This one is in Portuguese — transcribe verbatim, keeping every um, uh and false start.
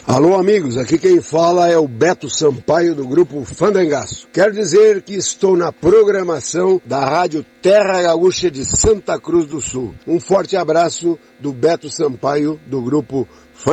Alô amigos, aqui quem fala é o Beto Sampaio do grupo Fandangaço. Quero dizer que estou na programação da Rádio Terra Gaúcha de Santa Cruz do Sul. Um forte abraço do Beto Sampaio do grupo Fandangaço.